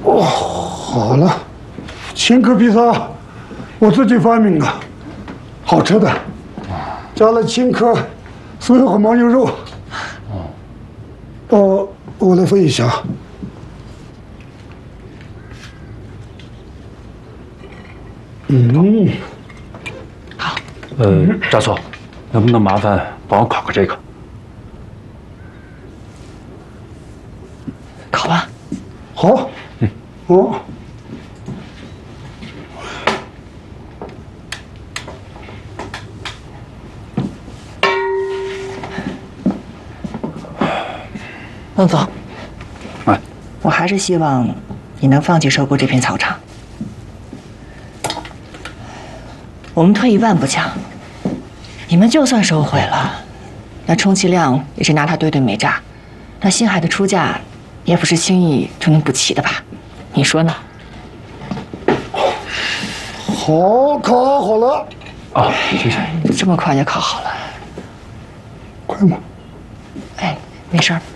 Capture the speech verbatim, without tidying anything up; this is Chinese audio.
哦，好了，青稞披萨我自己发明的，好吃的，加了青稞、酥油和牦牛肉。哦，我来分一下。嗯， 好。呃，大嫂，能不能麻烦帮我烤个这个？ 烤吧。 好。嗯。哦。 孟总， 哎， 我还是希望你能放弃收购这片草场。我们退一万步讲，你们就算收回了，那充其量也是拿它对对煤渣，那新海的出价也不是轻易就能补齐的吧？你说呢？ 好，烤好了。 啊，谢谢。 这么快就烤好了？ 快吗？ 哎，没事儿。